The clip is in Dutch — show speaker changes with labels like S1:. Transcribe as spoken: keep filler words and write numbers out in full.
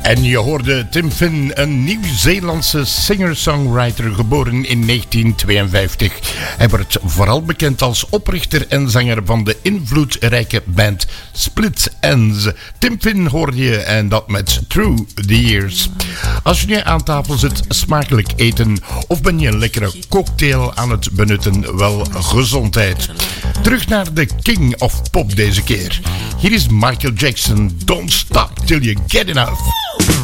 S1: En je hoorde Tim Finn, een Nieuw-Zeelandse singer-songwriter, geboren in negentien tweeënvijftig. Hij wordt vooral bekend als oprichter en zanger van de invloedrijke band Split Enz. Tim Finn hoorde je en dat met Through the Years. Als je nu aan tafel zit, smakelijk eten of ben je een lekkere cocktail aan het benutten, wel gezondheid. Terug naar de King of Pop deze keer. Hier is Michael Jackson, Don't Stop Till You Get Enough.